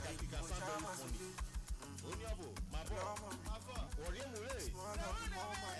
think I sound very funny. Onyabo, my boy, Oriemule.